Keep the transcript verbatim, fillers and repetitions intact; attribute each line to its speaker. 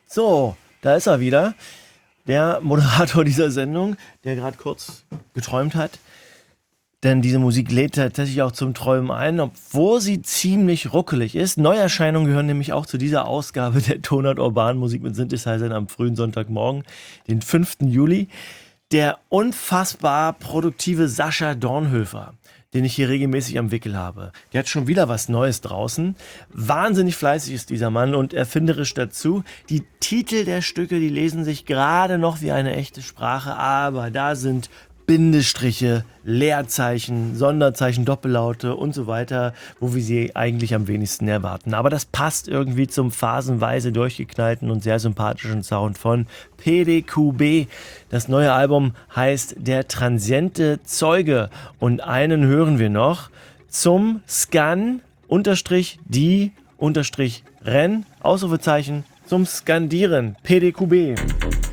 Speaker 1: So, da ist er wieder, der Moderator dieser Sendung, der gerade kurz geträumt hat. Denn diese Musik lädt tatsächlich auch zum Träumen ein, obwohl sie ziemlich ruckelig ist. Neuerscheinungen gehören nämlich auch zu dieser Ausgabe der Tonart Urban Musik mit Synthesizern am frühen Sonntagmorgen, den fünften Juli. Der unfassbar produktive Sascha Dornhöfer, den ich hier regelmäßig am Wickel habe. Der hat schon wieder was Neues draußen. Wahnsinnig fleißig ist dieser Mann und erfinderisch dazu. Die Titel der Stücke, die lesen sich gerade noch wie eine echte Sprache, aber da sind Bindestriche, Leerzeichen, Sonderzeichen, Doppellaute und so weiter, wo wir sie eigentlich am wenigsten erwarten. Aber das passt irgendwie zum phasenweise durchgeknallten und sehr sympathischen Sound von P D Q B. Das neue Album heißt Der transiente Zeuge und einen hören wir noch zum Scan unterstrich die unterstrich Renn Ausrufezeichen zum Skandieren P D Q B.